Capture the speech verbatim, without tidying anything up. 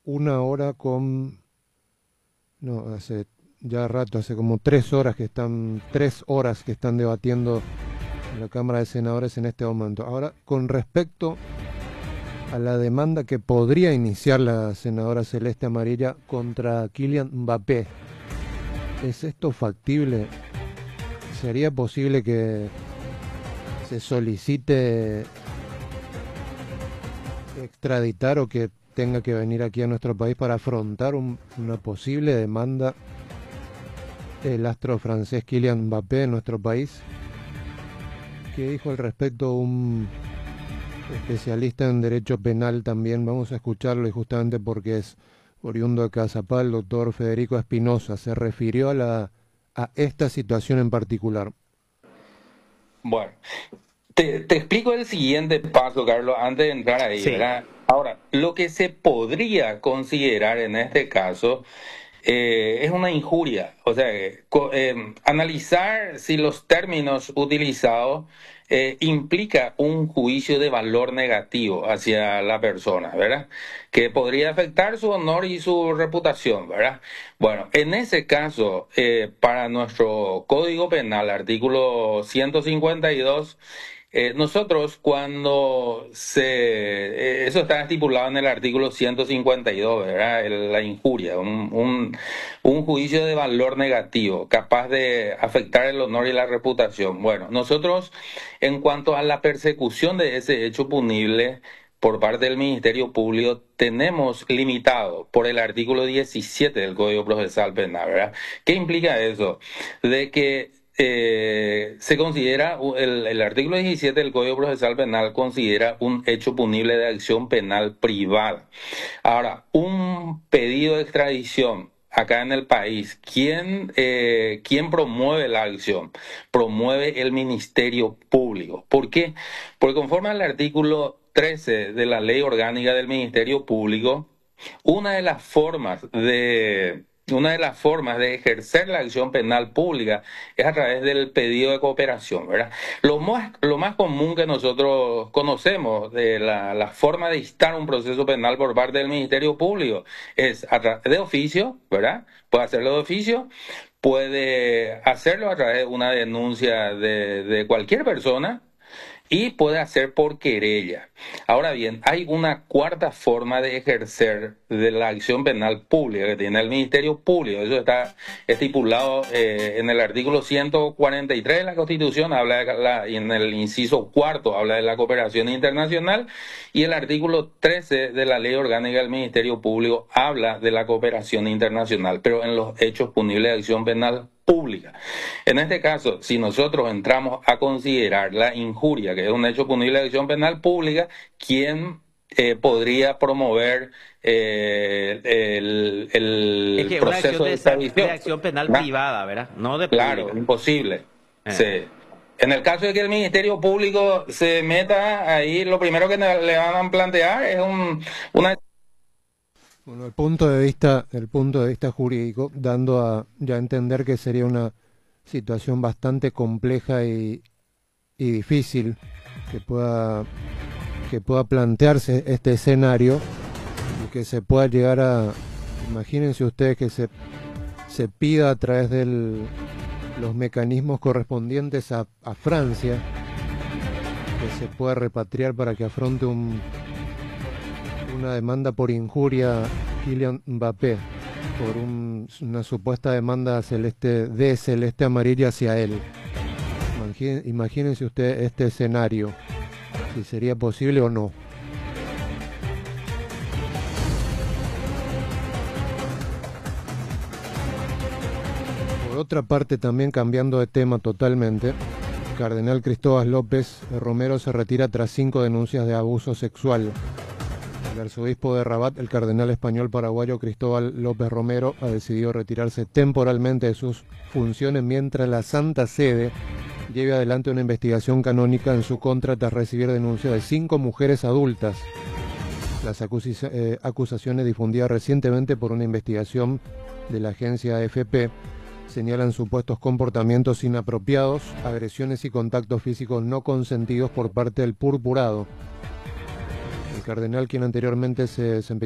una hora con... No, hace ya rato, hace como tres horas que están, tres horas que están debatiendo en la Cámara de Senadores en este momento. Ahora, con respecto a la demanda que podría iniciar la senadora Celeste Amarilla contra Kylian Mbappé, ¿es esto factible? ¿Sería posible que se solicite extraditar o que tenga que venir aquí a nuestro país para afrontar un, una posible demanda del astro francés Kylian Mbappé en nuestro país? ¿Qué dijo al respecto un especialista en derecho penal también? Vamos a escucharlo, y justamente porque es oriundo de Cazapá, el doctor Federico Espinosa se refirió a, la, a esta situación en particular. Bueno, te, te explico el siguiente paso, Carlos, antes de entrar ahí, Sí. ¿verdad? Ahora, lo que se podría considerar en este caso eh, es una injuria. O sea, eh, co- eh, analizar si los términos utilizados eh, implica un juicio de valor negativo hacia la persona, ¿verdad? Que podría afectar su honor y su reputación, ¿verdad? Bueno, en ese caso, eh, para nuestro Código Penal, artículo ciento cincuenta y dos, eh, nosotros cuando se... eh, eso está estipulado en el artículo ciento cincuenta y dos, ¿verdad? El- la injuria, un, un, un juicio de valor negativo, capaz de afectar el honor y la reputación. Bueno, nosotros, en cuanto a la persecución de ese hecho punible por parte del Ministerio Público, tenemos limitado por el artículo diecisiete del Código Procesal Penal, ¿verdad? ¿Qué implica eso? De que eh, se considera, el, el artículo diecisiete del Código Procesal Penal considera un hecho punible de acción penal privada. Ahora, un pedido de extradición acá en el país, ¿quién, eh, quién promueve la acción? Promueve el Ministerio Público. ¿Por qué? Porque conforme al artículo trece de la Ley Orgánica del Ministerio Público, una de las formas de una de las formas de ejercer la acción penal pública es a través del pedido de cooperación, ¿verdad? Lo más, lo más común que nosotros conocemos de la, la forma de instar un proceso penal por parte del Ministerio Público es a través de oficio, ¿verdad? Puede hacerlo de oficio, puede hacerlo a través de una denuncia de, de cualquier persona, y puede hacer por querella. Ahora bien, hay una cuarta forma de ejercer de la acción penal pública que tiene el Ministerio Público. Eso está estipulado eh, en el artículo ciento cuarenta y tres de la Constitución, habla de la, y en el inciso cuarto habla de la cooperación internacional, y el artículo trece de la Ley Orgánica del Ministerio Público habla de la cooperación internacional, pero en los hechos punibles de acción penal pública. En este caso, si nosotros entramos a considerar la injuria, que es un hecho punible de acción penal pública, ¿quién eh, podría promover eh, el, el Es que una acción proceso de, de esa- de extradición? acción penal ¿No? privada, ¿verdad? No de Claro, pública. imposible. Eh. Sí. En el caso de que el Ministerio Público se meta ahí, lo primero que le van a plantear es un, una... Bueno, el punto de vista, el punto de vista jurídico, dando a ya entender que sería una situación bastante compleja y, y difícil que pueda que pueda plantearse este escenario y que se pueda llegar a, imagínense ustedes que se se pida a través de los mecanismos correspondientes a, a Francia que se pueda repatriar para que afronte un una demanda por injuria Kylian Mbappé por un, una supuesta demanda celeste de Celeste Amarilla hacia él. Imagín, imagínense usted este escenario, si sería posible o no. Por otra parte, también cambiando de tema totalmente, el cardenal Cristóbal López Romero se retira tras cinco denuncias de abuso sexual. El arzobispo de Rabat, el cardenal español paraguayo Cristóbal López Romero, ha decidido retirarse temporalmente de sus funciones mientras la Santa Sede lleve adelante una investigación canónica en su contra tras recibir denuncias de cinco mujeres adultas. Las acusi- eh, acusaciones difundidas recientemente por una investigación de la agencia A F P señalan supuestos comportamientos inapropiados, agresiones y contactos físicos no consentidos por parte del purpurado. El cardenal, quien anteriormente se desempeñó